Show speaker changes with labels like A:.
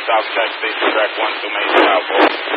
A: South Tech Station, track 1 to Main South.